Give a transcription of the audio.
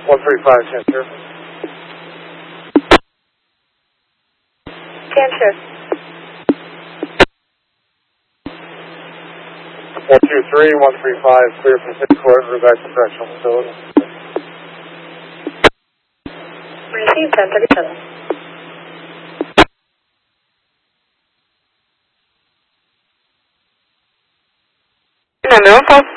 135, Cancer. Cancer. 123, 135, clear from pit court, we're back to correctional facility. Receive 1037. Number 1